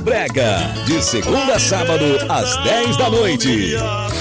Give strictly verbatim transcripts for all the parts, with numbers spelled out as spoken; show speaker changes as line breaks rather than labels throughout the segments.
Brega, de segunda a sábado, às dez da noite.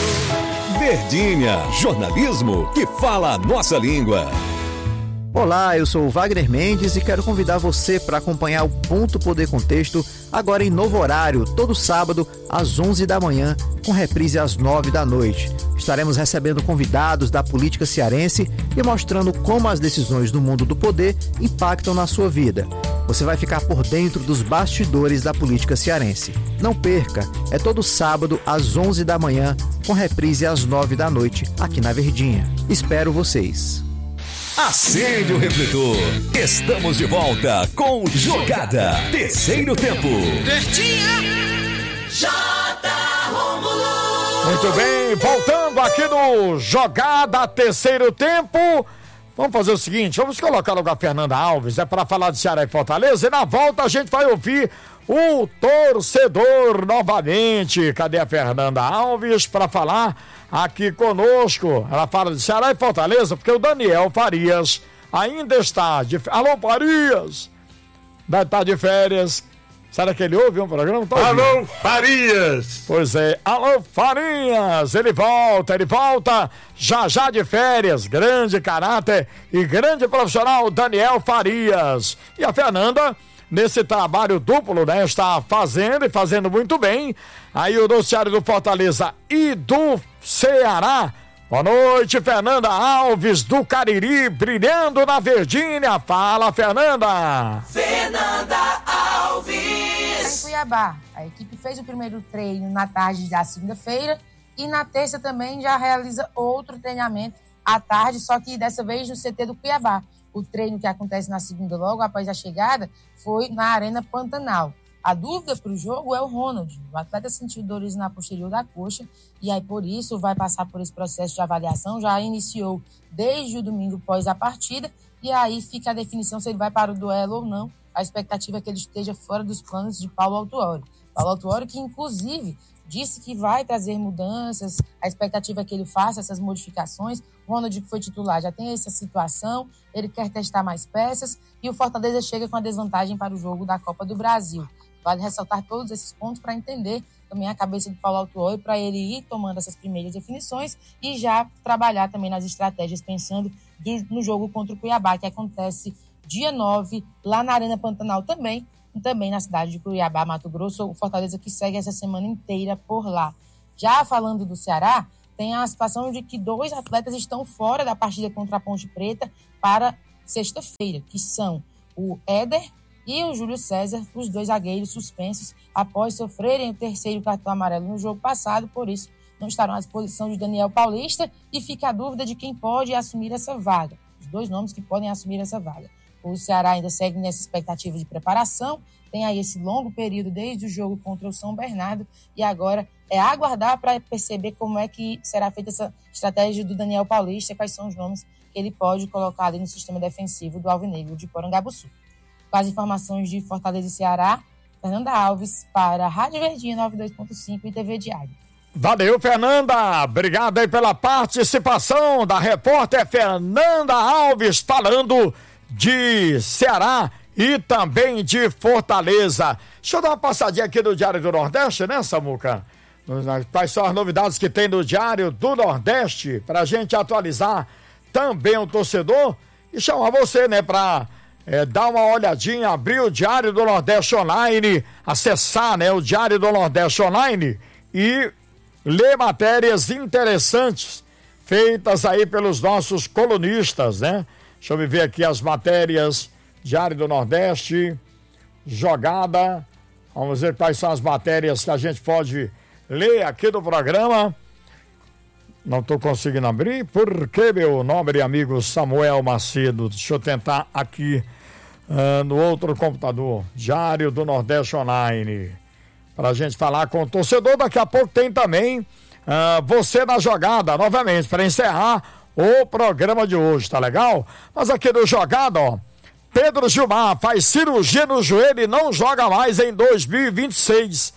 Verdinha, jornalismo que fala a nossa língua.
Olá, eu sou o Wagner Mendes e quero convidar você para acompanhar o Ponto Poder Contexto agora em novo horário, todo sábado às onze da manhã, com reprise às nove da noite. Estaremos recebendo convidados da política cearense e mostrando como as decisões do mundo do poder impactam na sua vida. Você vai ficar por dentro dos bastidores da política cearense. Não perca, é todo sábado às onze da manhã, com reprise às nove da noite, aqui na Verdinha. Espero vocês.
Acende o refletor. Estamos de volta com Jogada Terceiro Tempo.
Verdinha. J. Rômulo.
Muito bem, voltando aqui no Jogada Terceiro Tempo. Vamos fazer o seguinte, vamos colocar logo a Fernanda Alves, é para falar de Ceará e Fortaleza, e na volta a gente vai ouvir o torcedor novamente. Cadê a Fernanda Alves para falar aqui conosco? Ela fala de Ceará e Fortaleza, porque o Daniel Farias ainda está de... Alô, Farias! Deve estar de férias. Será que ele ouve um programa? Tô
Alô,
ouvindo.
Farias!
Pois é, alô, Farias! Ele volta, ele volta já já de férias. Grande caráter e grande profissional, Daniel Farias. E a Fernanda, nesse trabalho duplo, né, está fazendo e fazendo muito bem. Aí o noticiário do Fortaleza e do Ceará. Boa noite, Fernanda Alves do Cariri, brilhando na Verdinha. Fala, Fernanda!
Fernanda Alves.
Em Cuiabá, a equipe fez o primeiro treino na tarde da segunda-feira e na terça também já realiza outro treinamento à tarde, só que dessa vez no C T do Cuiabá. O treino que acontece na segunda logo após a chegada foi na Arena Pantanal. A dúvida para o jogo é o Ronald. O atleta sentiu dores na posterior da coxa e aí por isso vai passar por esse processo de avaliação. Já iniciou desde o domingo pós a partida e aí fica a definição se ele vai para o duelo ou não. A expectativa é que ele esteja fora dos planos de Paulo Autuori. Paulo Autuori que inclusive disse que vai trazer mudanças, a expectativa é que ele faça essas modificações. O Ronald, que foi titular, já tem essa situação, ele quer testar mais peças e o Fortaleza chega com a desvantagem para o jogo da Copa do Brasil. Vale ressaltar todos esses pontos para entender também a cabeça do Paulo Autuori, para ele ir tomando essas primeiras definições e já trabalhar também nas estratégias, pensando do, no jogo contra o Cuiabá, que acontece dia nove, lá na Arena Pantanal também, e também na cidade de Cuiabá, Mato Grosso, o Fortaleza que segue essa semana inteira por lá. Já falando do Ceará, tem a situação de que dois atletas estão fora da partida contra a Ponte Preta para sexta-feira, que são o Éder e o Júlio César, os dois zagueiros suspensos após sofrerem o terceiro cartão amarelo no jogo passado, por isso não estarão à disposição de Daniel Paulista e fica a dúvida de quem pode assumir essa vaga. Os dois nomes que podem assumir essa vaga. O Ceará ainda segue nessa expectativa de preparação, tem aí esse longo período desde o jogo contra o São Bernardo e agora é aguardar para perceber como é que será feita essa estratégia do Daniel Paulista, quais são os nomes que ele pode colocar ali no sistema defensivo do Alvinegro de Porangabuçu. Com as informações de Fortaleza e Ceará, Fernanda Alves para a Rádio Verdinha noventa e dois ponto cinco e T V Diário.
Valeu, Fernanda. Obrigado aí pela participação da repórter Fernanda Alves falando de Ceará e também de Fortaleza. Deixa eu dar uma passadinha aqui no Diário do Nordeste, né, Samuca? Quais são as novidades que tem no Diário do Nordeste pra gente atualizar também o torcedor e chamar você, né, pra É, dá uma olhadinha, abrir o Diário do Nordeste Online, acessar, né, o Diário do Nordeste Online e ler matérias interessantes feitas aí pelos nossos colunistas, né? Deixa eu ver aqui as matérias, Diário do Nordeste, Jogada, vamos ver quais são as matérias que a gente pode ler aqui do programa. Não estou conseguindo abrir, porque meu nobre amigo Samuel Macedo, deixa eu tentar aqui uh, no outro computador, Diário do Nordeste Online, para a gente falar com o torcedor. Daqui a pouco tem também uh, você na jogada, novamente, para encerrar o programa de hoje, tá legal? Mas aqui no Jogada, ó, Pedro Gilmar faz cirurgia no joelho e não joga mais em dois mil e vinte e seis.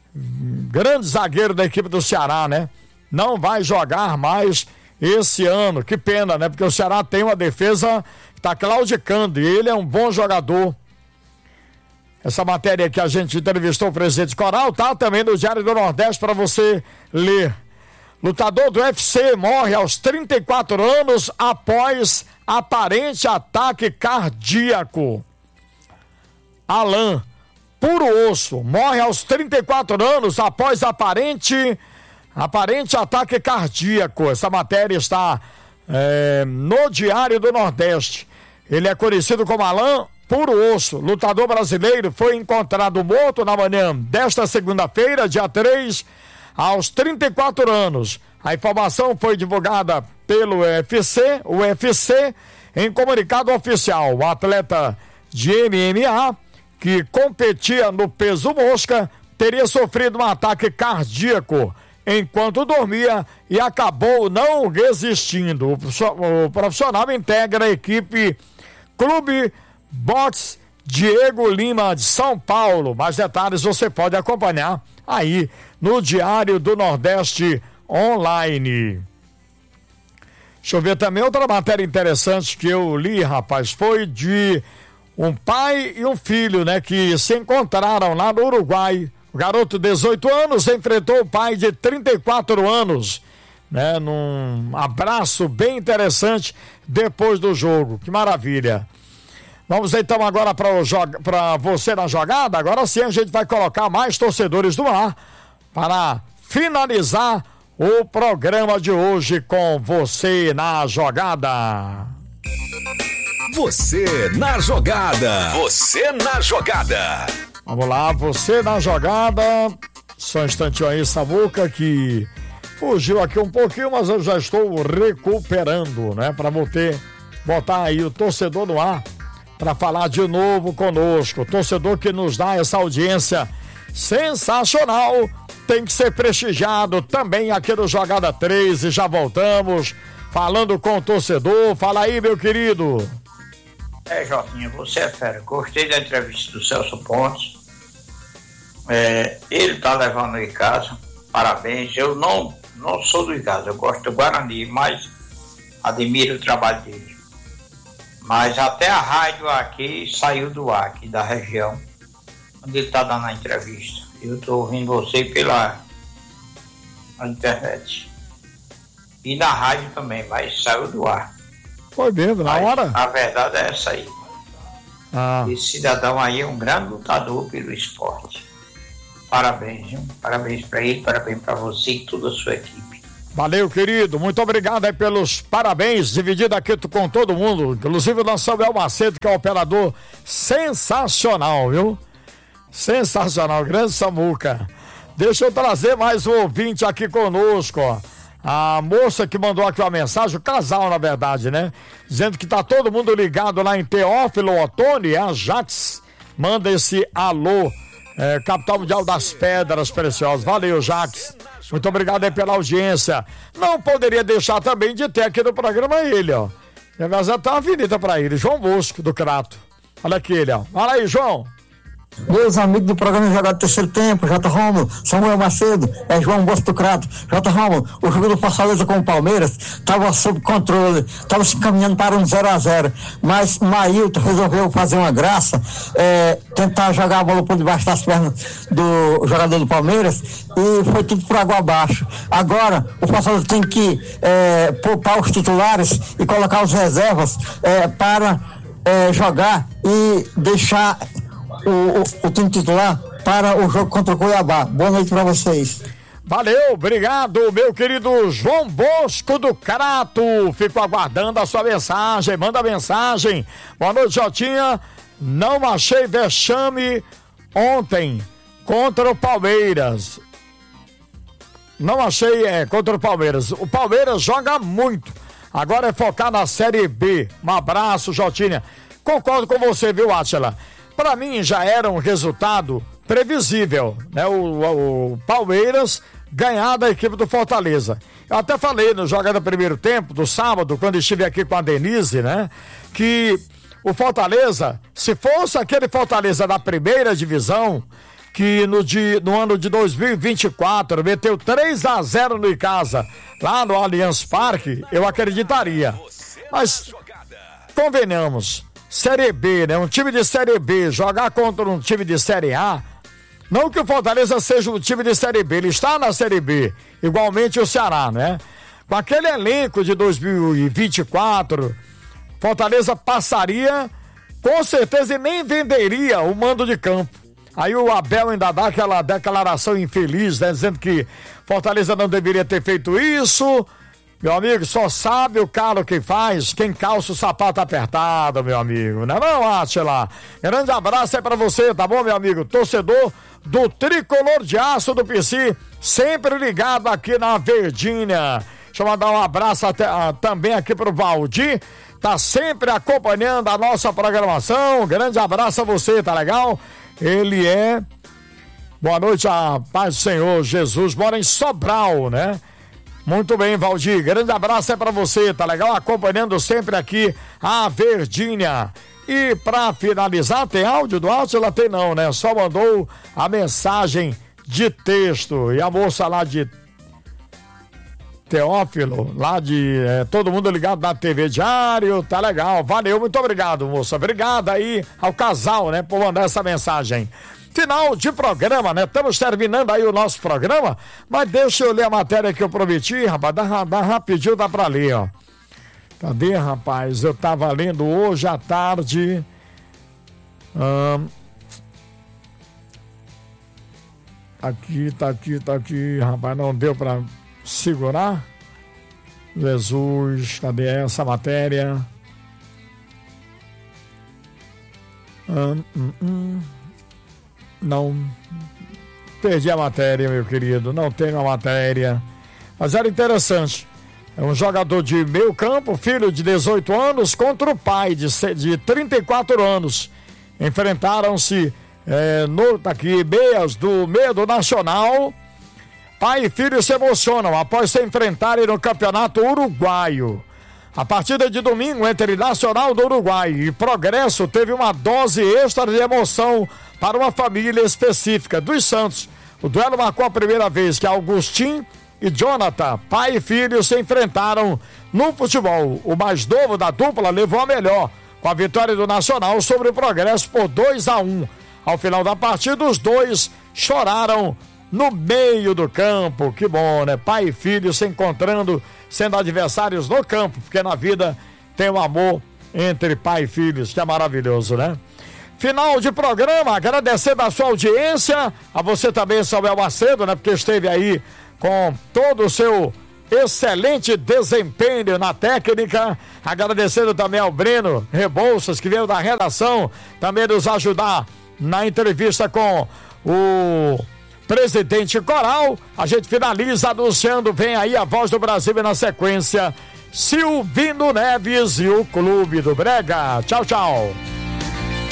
Grande zagueiro da equipe do Ceará, né? Não vai jogar mais esse ano. Que pena, né? Porque o Ceará tem uma defesa que tá claudicando e ele é um bom jogador. Essa matéria que a gente entrevistou o presidente Coral, tá também no Diário do Nordeste para você ler. Lutador do U F C morre aos trinta e quatro anos após aparente ataque cardíaco. Alan, puro osso, morre aos trinta e quatro anos após aparente, aparente ataque cardíaco. Essa matéria está é, no Diário do Nordeste. Ele é conhecido como Alan Puro Osso. Lutador brasileiro foi encontrado morto na manhã desta segunda-feira, dia três, aos trinta e quatro anos. A informação foi divulgada pelo U F C, o U F C, em comunicado oficial. O atleta de M M A, que competia no peso mosca, teria sofrido um ataque cardíaco enquanto dormia e acabou não resistindo. O profissional integra a equipe Clube Boxe Diego Lima de São Paulo. Mais detalhes você pode acompanhar aí no Diário do Nordeste online. Deixa eu ver também outra matéria interessante que eu li, rapaz, foi de um pai e um filho, né, que se encontraram lá no Uruguai. O garoto de dezoito anos enfrentou o pai de trinta e quatro anos, né, num abraço bem interessante depois do jogo. Que maravilha. Vamos então agora para você na jogada. Agora sim a gente vai colocar mais torcedores no ar para finalizar o programa de hoje com você na jogada.
Você na jogada. Você na jogada.
Vamos lá, você na jogada. Só um instantinho aí, Samuca, que fugiu aqui um pouquinho, mas eu já estou recuperando, né? Para botar, botar aí o torcedor no ar para falar de novo conosco. O torcedor que nos dá essa audiência sensacional tem que ser prestigiado também aqui no Jogada três. E já voltamos falando com o torcedor. Fala aí, meu querido.
É, Jotinha, você é fera. Gostei da entrevista do Celso Pontes. É, ele tá levando o Icasa. Parabéns. Eu não, não sou do Icasa, eu gosto do Guarani, mas admiro o trabalho dele. Mas até a rádio aqui saiu do ar, aqui da região, onde ele está dando a entrevista. Eu estou ouvindo você pela internet. E na rádio também, mas saiu do ar.
Foi mesmo, na
mas
hora?
A verdade é essa aí.
Ah.
Esse cidadão aí é um grande lutador pelo esporte. Parabéns, viu? Parabéns para ele, parabéns para você e toda a sua equipe.
Valeu, querido, muito obrigado aí pelos parabéns, dividido aqui com todo mundo, inclusive o nosso Samuel Macedo, que é um operador sensacional, viu? Sensacional, grande Samuca. Deixa eu trazer mais um ouvinte aqui conosco, ó. A moça que mandou aqui uma mensagem, o casal na verdade, né? Dizendo que tá todo mundo ligado lá em Teófilo Otoni, a Jax, manda esse alô, é, capital mundial das pedras preciosas. Valeu, Jax. Muito obrigado aí pela audiência. Não poderia deixar também de ter aqui no programa ele, ó. E vai ter uma avenida pra ele, João Bosco, do Crato. Olha aqui ele, ó. Fala aí, João.
Meus amigos do programa Jogado Terceiro Tempo, J. Romo, Samuel Macedo, é João Bosco do Crato. J. Romo, o jogo do Fortaleza com o Palmeiras estava sob controle, estava se encaminhando para um zero a zero, mas Mailton resolveu fazer uma graça, é, tentar jogar a bola por debaixo das pernas do jogador do Palmeiras e foi tudo por água abaixo. Agora o Fortaleza tem que é, poupar os titulares e colocar os reservas é, para é, jogar e deixar O, o, o time titular para o jogo contra o Cuiabá. Boa noite para vocês.
Valeu, obrigado, meu querido João Bosco do Crato. Fico aguardando a sua mensagem. Manda mensagem. Boa noite, Jotinha. Não achei vexame ontem contra o Palmeiras. Não achei é, contra o Palmeiras. O Palmeiras joga muito. Agora é focar na Série B. Um abraço, Jotinha. Concordo com você, viu, Átila? Para mim já era um resultado previsível, né? O, o, o Palmeiras ganhar da equipe do Fortaleza. Eu até falei no Jogada Primeiro Tempo, do sábado, quando estive aqui com a Denise, né? Que o Fortaleza, se fosse aquele Fortaleza da primeira divisão, que no, de, no ano de dois mil e vinte e quatro meteu três a zero no Icasa, lá no Allianz Parque, eu acreditaria. Mas, convenhamos, Série B, né? Um time de Série B jogar contra um time de Série A, não que o Fortaleza seja um time de Série B, ele está na Série B, igualmente o Ceará, né? Com aquele elenco de dois mil e vinte e quatro, Fortaleza passaria, com certeza, e nem venderia o mando de campo. Aí o Abel ainda dá aquela declaração infeliz, né? Dizendo que Fortaleza não deveria ter feito isso. Meu amigo, só sabe o calo que faz quem calça o sapato apertado, meu amigo. Não é não, Átila? Grande abraço aí pra você, tá bom, meu amigo? Torcedor do Tricolor de Aço do P C, sempre ligado aqui na Verdinha. Deixa eu mandar um abraço até, ah, também aqui pro Valdir, tá sempre acompanhando a nossa programação. Grande abraço a você, tá legal? Ele é... Boa noite, a paz do Senhor Jesus, mora em Sobral, né? Muito bem, Valdir, grande abraço é pra você, tá legal? Acompanhando sempre aqui a Verdinha. E pra finalizar, tem áudio do Átila? Tem não, né? Só mandou a mensagem de texto. E a moça lá de Teófilo, lá de é, todo mundo ligado na T V Diário, tá legal, valeu, muito obrigado, moça. Obrigado aí ao casal, né, por mandar essa mensagem. Final de programa, né? Estamos terminando aí o nosso programa, mas deixa eu ler a matéria que eu prometi, rapaz, dá, dá rapidinho, dá pra ler, ó. Cadê, rapaz? Eu tava lendo hoje à tarde. Hum, aqui, tá aqui, tá aqui, rapaz, não deu pra segurar. Jesus, cadê essa matéria? Hum, hum, hum. Não, perdi a matéria, meu querido, não tenho a matéria, mas era interessante. É um jogador de meio campo, filho de dezoito anos, contra o pai de, de trinta e quatro anos. Enfrentaram-se é, no, tá aqui, meias do meio do Nacional. Pai e filho se emocionam após se enfrentarem no Campeonato Uruguaio. A partida de domingo entre Nacional do Uruguai e Progresso teve uma dose extra de emoção para uma família específica dos Santos. O duelo marcou a primeira vez que Augustin e Jonathan, pai e filho, se enfrentaram no futebol. O mais novo da dupla levou a melhor, com a vitória do Nacional sobre o Progresso por dois a um. Ao final da partida, os dois choraram no meio do campo. Que bom, né? Pai e filho se encontrando, sendo adversários no campo, porque na vida tem um amor entre pai e filhos, que é maravilhoso, né? Final de programa, agradecendo a sua audiência, a você também, Samuel Macedo, né? Porque esteve aí com todo o seu excelente desempenho na técnica, agradecendo também ao Breno Rebouças, que veio da redação, também nos ajudar na entrevista com o presidente Coral. A gente finaliza anunciando, vem aí a Voz do Brasil e na sequência, Silvino Neves e o Clube do Brega. Tchau, tchau.